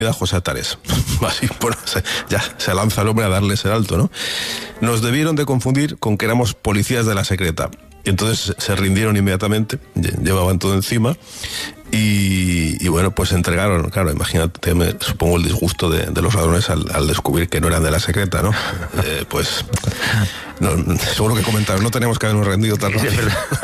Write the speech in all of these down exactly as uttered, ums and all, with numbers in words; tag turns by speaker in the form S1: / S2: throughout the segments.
S1: José Atares. Así, bueno, se, ya se lanza el hombre a darles el alto, ¿no? Nos debieron de confundir con que éramos policías de la secreta. Y entonces se rindieron inmediatamente, llevaban todo encima. Y, y bueno, pues se entregaron. Claro, imagínate, me, supongo el disgusto de, de los ladrones al, al descubrir que no eran de la secreta, ¿no? Eh, pues no, seguro que comentaron, no tenemos que habernos rendido tan rápido.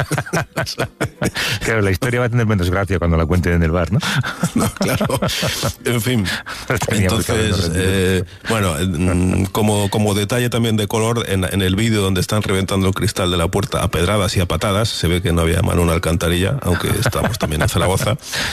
S2: Claro, la historia va a tener menos gracia cuando la cuenten en el bar, ¿no?
S1: No, claro. En fin. Entonces, eh, bueno, como, como detalle también de color, en, en el vídeo donde están reventando el cristal de la puerta a pedradas y a patadas, se ve que no había mano en una alcantarilla, aunque estamos también en Zaragoza.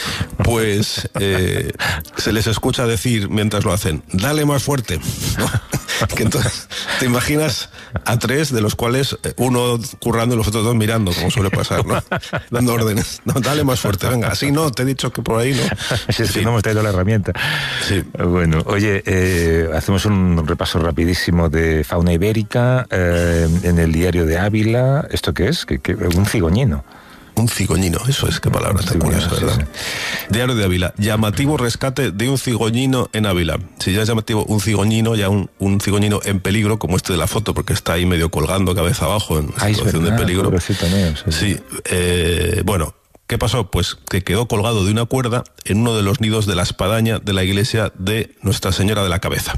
S1: Pues eh, se les escucha decir mientras lo hacen, dale más fuerte, ¿no? Que entonces te imaginas a tres, de los cuales uno currando y los otros dos mirando, como suele pasar, ¿no? Dando órdenes. No, dale más fuerte, venga, así no, te he dicho que por ahí no.
S2: Si es que no hemos traído la herramienta. Sí. Bueno, oye, eh, hacemos un repaso rapidísimo de fauna ibérica eh, en el diario de Ávila. ¿Esto qué es? ¿Qué, qué, un cigoñino?
S1: Un cigoñino, eso es, qué palabra tan curiosa, ¿verdad? Sí, sí. Diario de Ávila, llamativo rescate de un cigoñino en Ávila. Si ya es llamativo un cigoñino, ya un, un cigoñino en peligro, como este de la foto, porque está ahí medio colgando cabeza abajo en
S2: Ay,
S1: situación
S2: verdad,
S1: de peligro.
S2: Mío, sí,
S1: sí eh, bueno, ¿qué pasó? Pues que quedó colgado de una cuerda en uno de los nidos de la espadaña de la iglesia de Nuestra Señora de la Cabeza.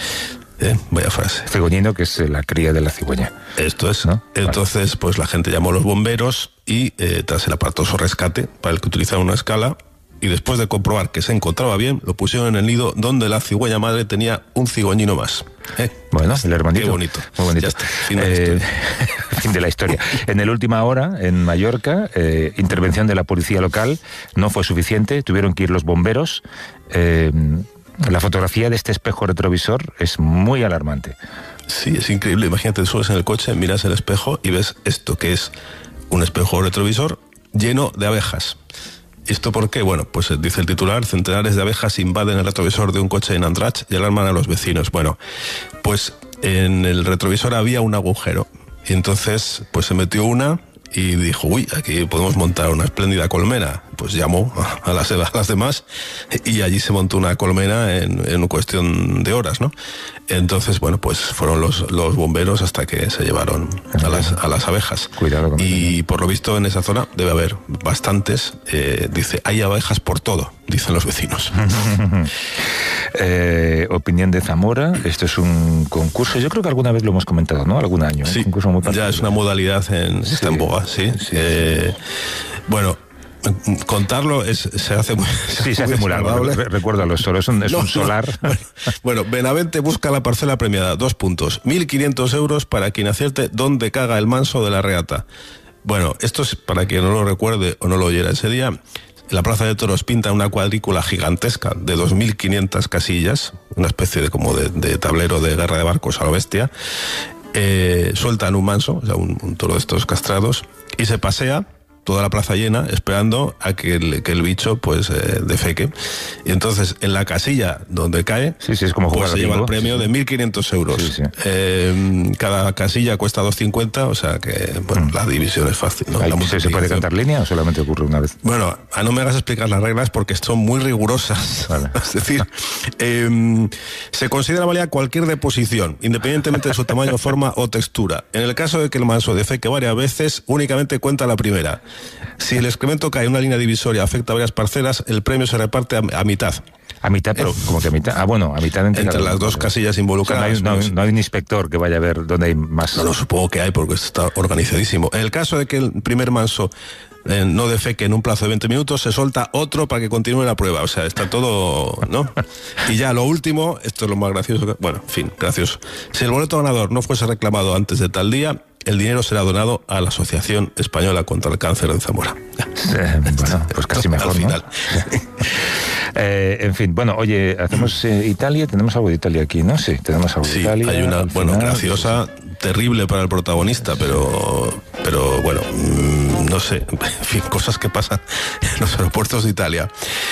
S1: Eh, vaya frase.
S2: Cigoñino, que es la cría de la cigüeña.
S1: Esto es, ¿no? Entonces, pues la gente llamó a los bomberos y eh, tras el aparatoso rescate, para el que utilizaron una escala, y después de comprobar que se encontraba bien, lo pusieron en el nido donde la cigüeña madre tenía un cigoñino más. ¿Eh?
S2: Bueno, el hermanito.
S1: Qué bonito.
S2: Muy bonito.
S1: Ya está, fin de,
S2: eh,
S1: la
S2: fin de la historia. En el Última Hora, en Mallorca, eh, intervención de la policía local, no fue suficiente, tuvieron que ir los bomberos. Eh, La fotografía de este espejo retrovisor es muy alarmante.
S1: Sí, es increíble. Imagínate, subes en el coche, miras el espejo y ves esto, que es un espejo retrovisor lleno de abejas. ¿Esto por qué? Bueno, pues dice el titular, centenares de abejas invaden el retrovisor de un coche en Andratx y alarman a los vecinos. Bueno, pues en el retrovisor había un agujero y entonces pues se metió una y dijo, uy, aquí podemos montar una espléndida colmena. Pues llamó a las, a las demás y allí se montó una colmena en, en cuestión de horas, ¿no? Entonces, bueno, pues fueron los, los bomberos hasta que se llevaron a las, a las abejas.
S2: Cuidado con
S1: y eso. Por lo visto en esa zona debe haber bastantes. Eh, dice, hay abejas por todo, dicen los vecinos.
S2: eh, opinión de Zamora, esto es un concurso, yo creo que alguna vez lo hemos comentado, ¿no? Algún año.
S1: Sí,
S2: un concurso muy
S1: ya es una modalidad, en,
S2: sí,
S1: está en boga, sí. sí, eh, sí. Bueno, contarlo es, se hace muy
S2: sí se, se hace muy largo. Recuérdalo, solo es un, es no, un solar.
S1: No. Bueno, Benavente busca la parcela premiada, dos puntos, mil quinientos euros para quien acierte dónde caga el manso de la Reata. Bueno, esto es para quien no lo recuerde o no lo oyera ese día. La Plaza de Toros pinta una cuadrícula gigantesca de dos mil quinientas casillas, una especie de como de, de tablero de guerra de barcos a lo bestia. Eh, sueltan un manso, o sea, un, un toro de estos castrados, y se pasea toda la plaza llena esperando a que el, que el bicho pues eh, defeque. Y entonces en la casilla donde cae
S2: sí, sí, es como
S1: pues se lleva el premio
S2: sí,
S1: de mil quinientos euros.
S2: Sí, sí.
S1: Eh, cada casilla cuesta dos cincuenta, o sea que bueno, mm. la división es fácil, ¿no?
S2: ¿Hay, ¿Se puede cantar línea o solamente ocurre una vez?
S1: Bueno, a no me hagas explicar las reglas porque son muy rigurosas. Vale. Es decir, eh, se considera válida cualquier deposición, independientemente de su tamaño, forma o textura. En el caso de que el manso defeque varias veces, únicamente cuenta la primera. Si el excremento cae en una línea divisoria, afecta a varias parcelas, el premio se reparte a, a mitad.
S2: A mitad, pero como que a mitad. Ah, bueno, a mitad entre,
S1: entre las dos casillas involucradas.
S2: O sea, no, hay, no, no hay un inspector que vaya a ver dónde hay más.
S1: No, no, supongo que hay porque está organizadísimo. En el caso de que el primer manso eh, no defeque en un plazo de veinte minutos, se suelta otro para que continúe la prueba. O sea, está todo, ¿no? Y ya lo último, esto es lo más gracioso. Que, bueno, en fin, gracioso. Si el boleto ganador no fuese reclamado antes de tal día, el dinero será donado a la Asociación Española contra el Cáncer de Zamora.
S2: Eh, bueno, pues casi mejor,
S1: al final.
S2: ¿No? eh, en fin, bueno, oye, hacemos eh, Italia, tenemos algo de Italia aquí, ¿no? Sí, tenemos algo
S1: sí,
S2: de Italia.
S1: Hay una, bueno, final, graciosa, pues, terrible para el protagonista, pero, pero bueno, mmm, no sé, en fin, cosas que pasan en los aeropuertos de Italia.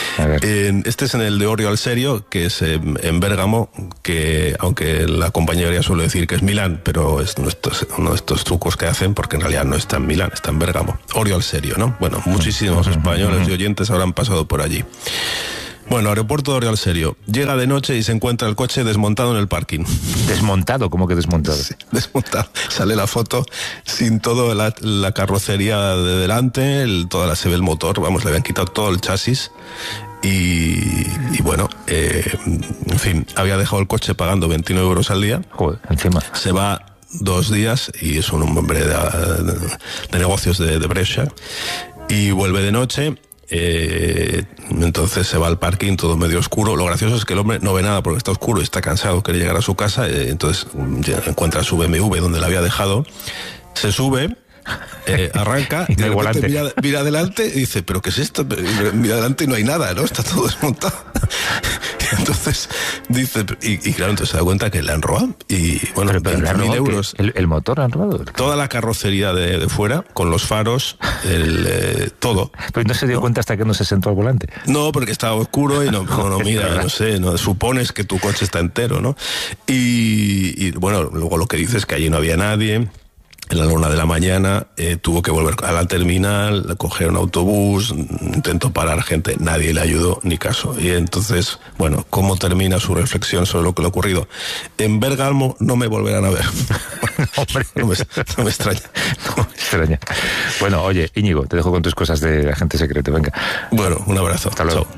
S1: Eh, este es en el de Orio al Serio, que es eh, en Bérgamo, que aunque la compañía suele decir que es Milán, pero es uno de estos, uno de estos trucos que hacen, porque en realidad no está en Milán, está en Bérgamo. Orio al Serio, ¿no? Bueno, muchísimos españoles y oyentes habrán pasado por allí. Bueno, aeropuerto de Real Serio. Llega de noche y se encuentra el coche desmontado en el parking.
S2: ¿Desmontado? ¿Cómo que desmontado?
S1: Sí, desmontado. Sale la foto sin toda la, la carrocería de delante, el, toda la, se ve el motor, vamos, le habían quitado todo el chasis. Y, y bueno, eh, en fin, había dejado el coche pagando veintinueve euros al día.
S2: Joder, encima.
S1: Se va dos días y es un hombre de, de, de negocios de, de Brescia y vuelve de noche. Eh, entonces se va al parking todo medio oscuro. Lo gracioso es que el hombre no ve nada porque está oscuro y está cansado, quiere llegar a su casa. Eh, entonces encuentra su B M W donde la había dejado, se sube, eh, arranca y de repente mira, mira adelante y dice, ¿pero qué es esto? Mira adelante y no hay nada, ¿no? Está todo desmontado. Entonces dice, y, y claro, entonces se da cuenta que le han robado y bueno,
S2: pero, pero
S1: mil euros.
S2: El, el motor han robado.
S1: Toda la carrocería de, de fuera, con los faros, el, eh, todo.
S2: Pero no se dio ¿no? cuenta hasta que no se sentó al volante.
S1: No, porque estaba oscuro y no, no, no mira, no sé, no supones que tu coche está entero, ¿no? Y, y bueno, luego lo que dice es que allí no había nadie. En la una de la mañana eh, tuvo que volver a la terminal, coger un autobús, intentó parar gente, nadie le ayudó ni caso. Y entonces, bueno, ¿cómo termina su reflexión sobre lo que le ha ocurrido? En Bergamo no me volverán a ver.
S2: Hombre.
S1: No me, no me extraña.
S2: No me extraña. Bueno, oye, Íñigo, te dejo con tus cosas de agente secreto, venga.
S1: Bueno, un abrazo.
S2: Hasta luego.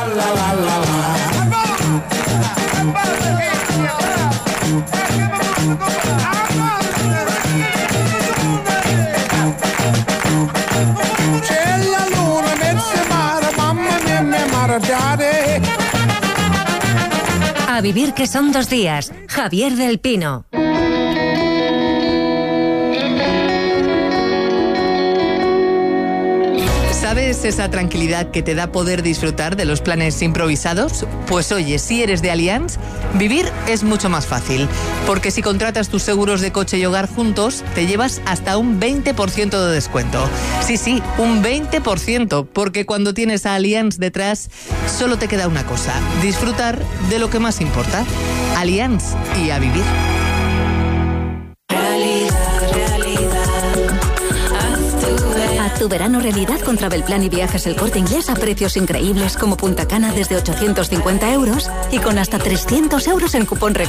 S3: A vivir que son dos días. Javier del Pino.
S4: ¿Sabes esa tranquilidad que te da poder disfrutar de los planes improvisados? Pues oye, si eres de Allianz, vivir es mucho más fácil, porque si contratas tus seguros de coche y hogar juntos, te llevas hasta un veinte por ciento de descuento. Sí, sí, un veinte por ciento, porque cuando tienes a Allianz detrás, solo te queda una cosa, disfrutar de lo que más importa. Allianz y a vivir.
S3: Tu verano realidad con Travelplan y Viajes El Corte Inglés a precios increíbles como Punta Cana desde ochocientos cincuenta euros y con hasta trescientos euros en cupón regalo.